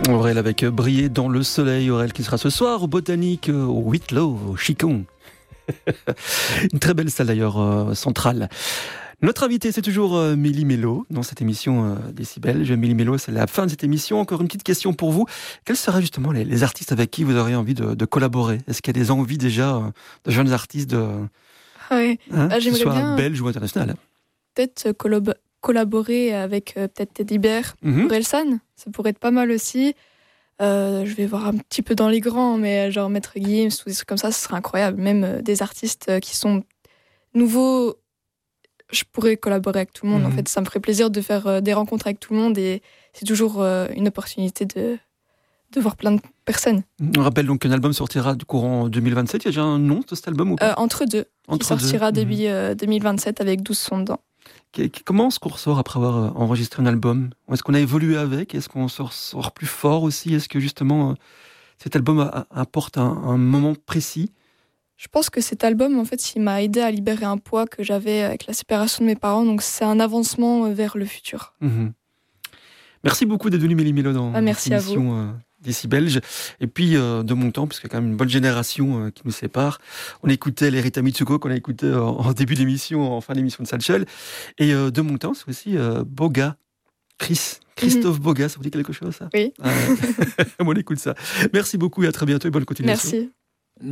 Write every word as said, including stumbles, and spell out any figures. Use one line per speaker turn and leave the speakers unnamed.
Aurel avec Briller dans le soleil. Aurel qui sera ce soir au Botanique, au Whitlow, au Chicon. Une très belle salle d'ailleurs, euh, centrale. Notre invité, c'est toujours euh, Mélie Mélot dans cette émission euh, Décibel. Mélie Mélot, c'est la fin de cette émission. Encore une petite question pour vous. Quels seraient justement les, les artistes avec qui vous auriez envie de, de collaborer ? Est-ce qu'il y a des envies déjà euh, de jeunes artistes de,
ouais.
hein,
ah,
que ce
j'aimerais
soit
bien
belge ou international ?
Peut-être collab- collaborer avec euh, peut-être Teddy Bear,
Mm-hmm.
ou Relsan. Ça pourrait être pas mal aussi. Euh, je vais voir un petit peu dans les grands, mais genre Maître Gims ou des trucs comme ça, ce serait incroyable. Même euh, des artistes euh, qui sont nouveaux, je pourrais collaborer avec tout le monde.
Mmh.
En fait, ça me ferait plaisir de faire euh, des rencontres avec tout le monde et c'est toujours euh, une opportunité de, de voir plein de personnes.
On rappelle donc qu'un album sortira du courant deux mille vingt-sept. Il y a déjà un nom de cet album ou pas ?
Euh, entre deux,
Entre
qui sortira
deux.
début euh, deux mille vingt-sept avec douze sons dedans.
Comment est-ce qu'on ressort après avoir enregistré un album ? Est-ce qu'on a évolué avec ? Est-ce qu'on se ressort plus fort aussi ? Est-ce que justement euh, cet album a, apporte un, un moment précis ?
Je pense que cet album, en fait, il m'a aidé à libérer un poids que j'avais avec la séparation de mes parents. Donc, c'est un avancement vers le futur.
Mmh. Merci beaucoup d'être venu, Mélie Mélot, dans
ah, merci
l'émission euh, d'ici belge. Et puis, euh, de mon temps, parce qu'il y a quand même une bonne génération euh, qui nous sépare. On écoutait les Rita Mitsuko qu'on a écouté euh, en début d'émission, en fin d'émission de Satchel. Et euh, de mon temps, c'est aussi euh, Boga. Chris, Christophe mmh. Boga, ça vous dit quelque chose, ça ?
Oui.
Ah, ouais. On écoute ça. Merci beaucoup et à très bientôt et bonne continuation.
Merci.